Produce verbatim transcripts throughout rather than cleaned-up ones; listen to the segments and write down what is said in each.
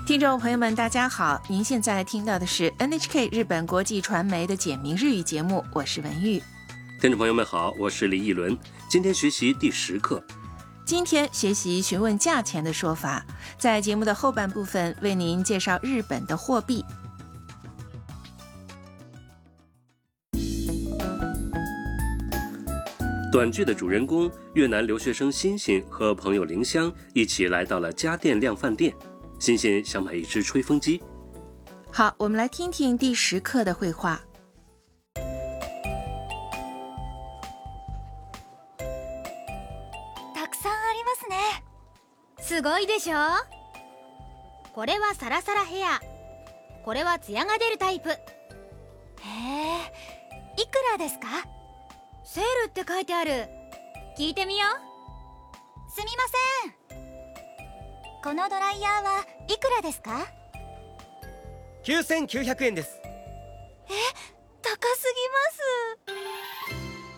听众朋友们大家好，您现在听到的是 N H K 日本国际传媒的简明日语节目，我是文玉。 听众朋友们好，我是李义伦，今天学习第十课。 今天学习询问价钱的说法，在节目的后半部分为您介绍日本的货币。 短剧的主人公越南留学生欣欣和朋友林香一起来到了家电量贩店，欣欣想买一只吹风机。 好，我们来听听第十课的绘画。 たくさんありますね。すごいでしょ。これはサラサラヘア、これはツヤが出るタイプ。へえ、いくらですか？セールって書いてある。聞いてみよう。すみません。このドライヤーはいくらですか？ きゅうせんきゅうひゃくえんです。 え、高すぎます。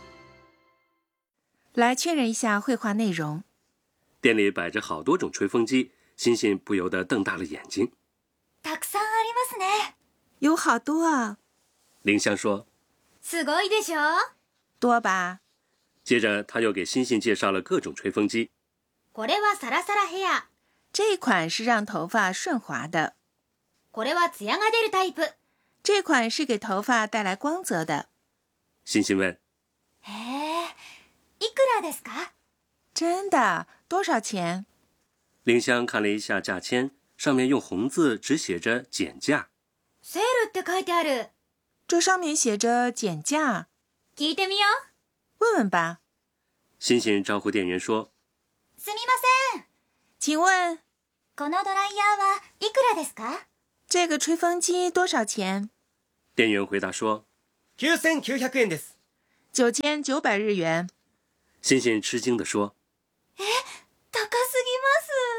来确认一下绘画内容。 店里摆着好多种吹风机，欣欣不由得瞪大了眼睛。 たくさんありますね。 有好多啊。 林香说： すごいでしょ。 多吧。 接着他又给欣欣介绍了各种吹风机。 これはサラサラヘア。 这一款是让头发顺滑的。 これはツヤが出るタイプ。 这款是给头发带来光泽的。 欣欣问： へえ、いくらですか？ 真的？多少钱？ 林香看了一下价签，上面用红字只写着减价。 セールって書いてある。 这上面写着减价。 聞いてみよう。 问问吧。 欣欣招呼店员说： すみません。 请问このドライヤーはいくらですか？ 这个吹风机多少钱？ 店员回答说： きゅうせんきゅうひゃくえんです。 九千九百日元。 欣欣吃惊地说： え、高すぎます。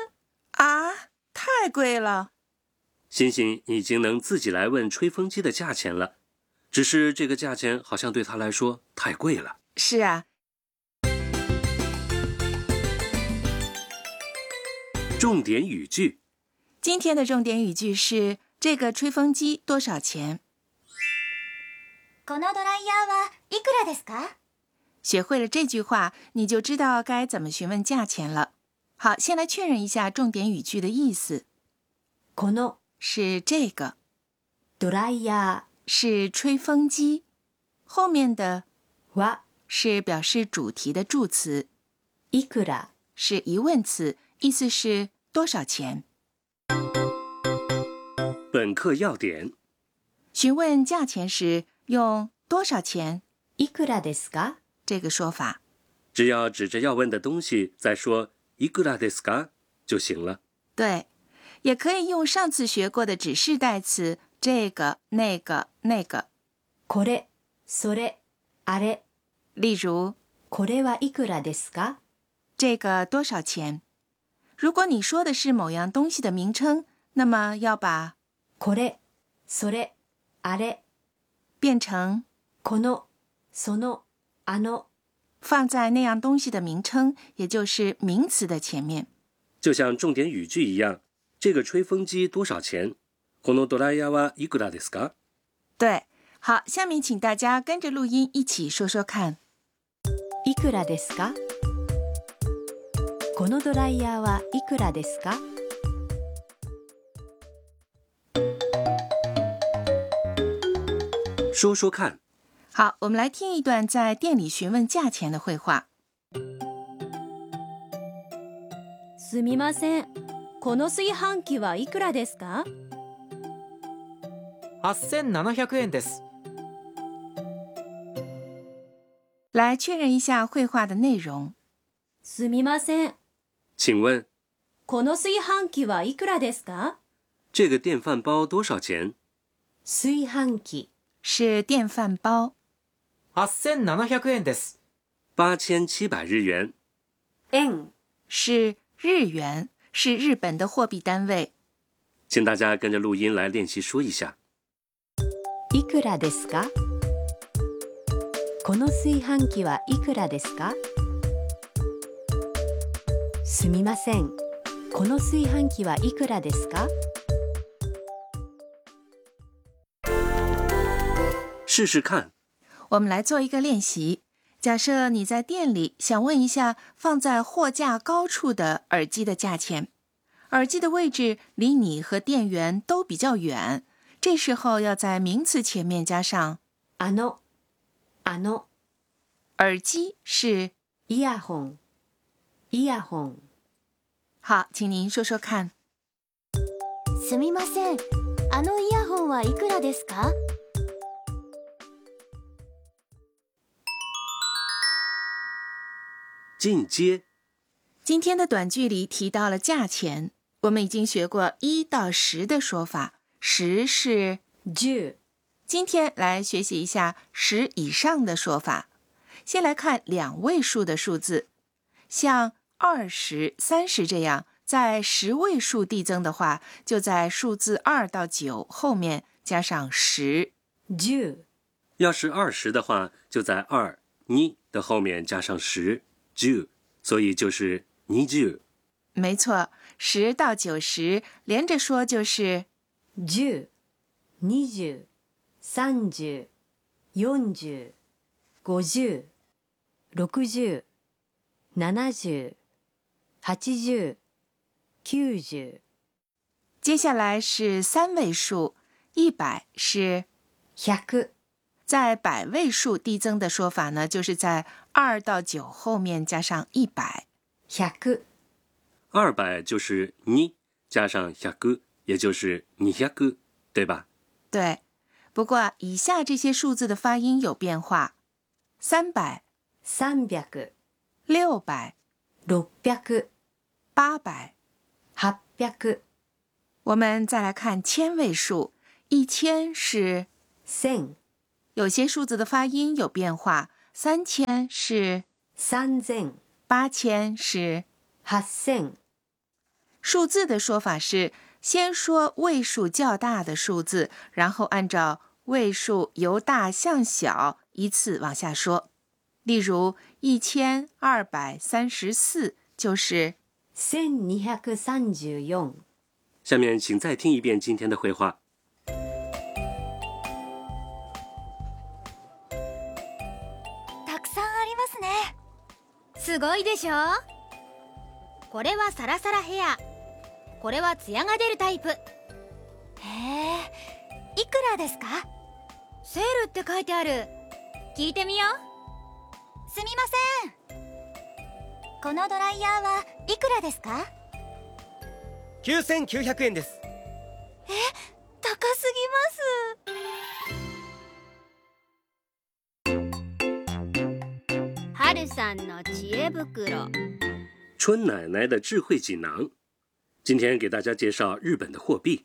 啊，太贵了。 欣欣已经能自己来问吹风机的价钱了，只是这个价钱好像对他来说太贵了。 是啊。 重点语句。 今天的重点语句是这个吹风机多少钱？ このドライヤーはいくらですか？ 学会了这句话，你就知道该怎么询问价钱了。好，先来确认一下重点语句的意思。 この是这个， ドライヤ是吹风机，后面的ーは是表示主题的助词， いくら是疑問詞，意思是多少钱。 本课要点： 询问价钱时用多少钱いくらですか？ 这个说法。 只要指着要问的东西再说いくらですか就行了。 对，也可以用上次学过的指示代词这个、那个、那个。 これ、それ、あれ。 例如， これはいくらですか？ 这个多少钱？如果你说的是某样东西的名称，那么要把これ、それ、あれ变成この、その、あの。 放在那样东西的名称，也就是名词的前面。 就像重点语句一样，这个吹风机多少钱？このドライヤーはいくらですか？ 对，好，下面请大家跟着录音一起说说看。 いくらですか？このドライヤーはいくらですか？ 说说看。 好，我们来听一段在店里询问价钱的绘画。 すみません。この炊飯器はいくらですか？ はっせんななひゃくえんです。 来确认一下绘画的内容。 すみません。 请问この炊飯器はいくらですか？ 这个电饭煲多少钱？ 炊飯器是电饭煲。 はっせんななひゃくえんです。 八千七百日元。 円是日元，是日本的货币单位。 请大家跟着录音来练习说一下。 いくらですか？この炊飯器はいくらですか？すみません。この炊飯器はいくらですか？ 试试看。 我们来做一个练习。假设你在店里想问一下放在货架高处的耳机的价钱，耳机的位置离你和店员都比较远，这时候要在名词前面加上あの、あの。 耳机是イヤホン、イヤホン。 好，请您说说看。 すみません、あのイヤホンはいくらですか？ 进阶。 今天的短句里提到了价钱，我们已经学过一到十的说法，十是十。 今天来学习一下十以上的说法。先来看两位数的数字，像二十、三十这样，在十位数递增的话，就在数字二到九后面加上十。 十。 要是二十的话，就在二、に的后面加上十，十，所以就是にじゅう。 没错，十到九十连着说就是十、二十、三十、四十、五十、六十、七十、八十、九十。 接下来是三位数，一百是百。 在百位数递增的说法呢，就是在二到九后面加上一百。 百。 二百就是に加上百，也就是に百，对吧？ 对。不过以下这些数字的发音有变化：三百、 三百、 六百、 六百、 八百、 八百。 我们再来看千位数，一千是千。 有些数字的发音有变化，三千是三千， 八千是八千。 数字的说法是先说位数较大的数字，然后按照位数由大向小依次往下说。例如一千二百三十四就是千二百三十四。 下面请再听一遍今天的绘画。 たくさんありますね。すごいでしょ。これはサラサラヘア、これはツヤが出るタイプ。へえ、いくらですか？セールって書いてある。聞いてみよう。すみません。このドライヤーはいくらですか？ きゅうせんきゅうひゃくえんです。 え、高すぎます。はるさんの知恵袋。 春奶奶的智慧锦囊。今天给大家介绍日本的货币。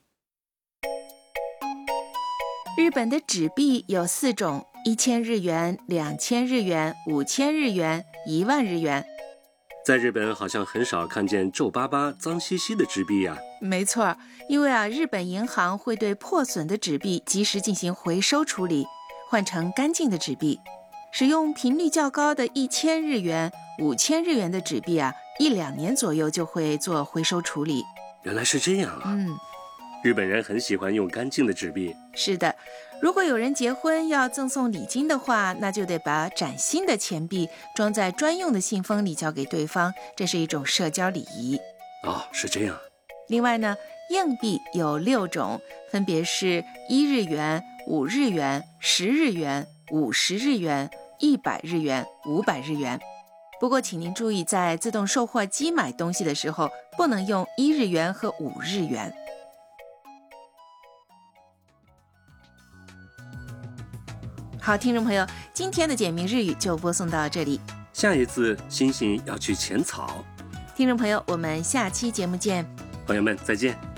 日本的纸币有四种：一千日元、两千日元、五千日元、一万日元。 在日本好像很少看见皱巴巴、脏兮兮的纸币呀、啊。 没错，因为啊，日本银行会对破损的纸币及时进行回收处理，换成干净的纸币。使用频率较高的一千日元、五千日元的纸币啊，一两年左右就会做回收处理。 原来是这样啊！ 嗯， 日本人很喜欢用干净的纸币。 是的，如果有人结婚要赠送礼金的话，那就得把崭新的钱币装在专用的信封里交给对方，这是一种社交礼仪。 哦，是这样。 另外呢，硬币有六种，分别是一日元、五日元、十日元、五十日元、一百日元、五百日元。不过请您注意，在自动售货机买东西的时候，不能用一日元和五日元。好，听众朋友，今天的简明日语就播送到这里。 下一次欣欣要去浅草。 听众朋友，我们下期节目见。 朋友们，再见。